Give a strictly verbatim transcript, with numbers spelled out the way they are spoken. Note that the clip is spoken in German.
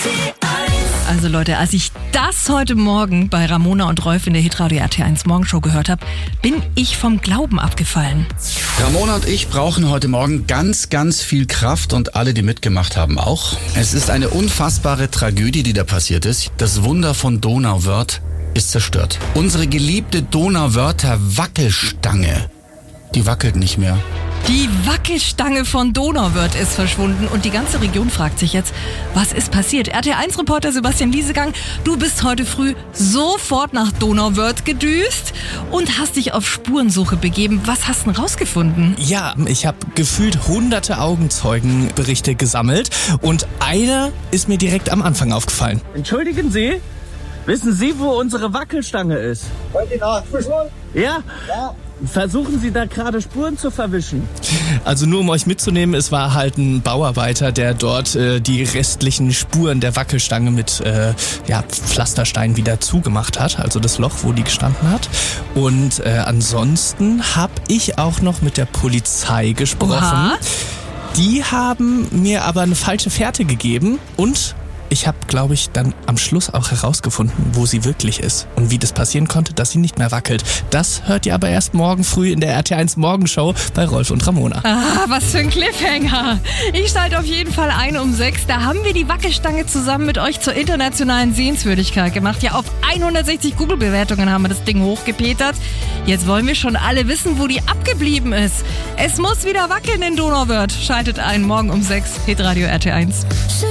Also Leute, als ich das heute Morgen bei Ramona und Rolf in der Hitradio R T eins Morgenshow gehört habe, bin ich vom Glauben abgefallen. Ramona und ich brauchen heute Morgen ganz, ganz viel Kraft und alle, die mitgemacht haben, auch. Es ist eine unfassbare Tragödie, die da passiert ist. Das Wunder von Donauwörth ist zerstört. Unsere geliebte Donauwörther Wackelstange, die wackelt nicht mehr. Die Wackelstange von Donauwörth ist verschwunden und die ganze Region fragt sich jetzt, was ist passiert? R T eins Reporter Sebastian Liesegang, du bist heute früh sofort nach Donauwörth gedüst und hast dich auf Spurensuche begeben. Was hast du denn rausgefunden? Ja, ich habe gefühlt hunderte Augenzeugenberichte gesammelt und einer ist mir direkt am Anfang aufgefallen. Entschuldigen Sie, wissen Sie, wo unsere Wackelstange ist? Wollt ihr nachfischen? Ja? Ja. Versuchen Sie da gerade Spuren zu verwischen? Also nur um euch mitzunehmen, es war halt ein Bauarbeiter, der dort äh, die restlichen Spuren der Wackelstange mit äh, ja, Pflasterstein wieder zugemacht hat, also das Loch, wo die gestanden hat. Und äh, ansonsten habe ich auch noch mit der Polizei gesprochen. Oha. Die haben mir aber eine falsche Fährte gegeben und ich habe, glaube ich, dann am Schluss auch herausgefunden, wo sie wirklich ist und wie das passieren konnte, dass sie nicht mehr wackelt. Das hört ihr aber erst morgen früh in der R T eins Morgenshow bei Rolf und Ramona. Ah, was für ein Cliffhanger. Ich schalte auf jeden Fall ein um sechs. Da haben wir die Wackelstange zusammen mit euch zur internationalen Sehenswürdigkeit gemacht. Ja, auf hundertsechzig Google-Bewertungen haben wir das Ding hochgepetert. Jetzt wollen wir schon alle wissen, wo die abgeblieben ist. Es muss wieder wackeln in Donauwörth. Schaltet ein, morgen um sechs, Hitradio R T eins.